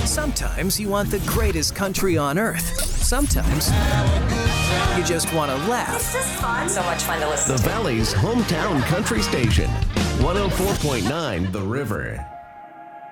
Sometimes you want the greatest country on earth. Sometimes you just want to laugh. It's just fun. So much fun to listen The to. Valley's hometown country station, 104.9 The River.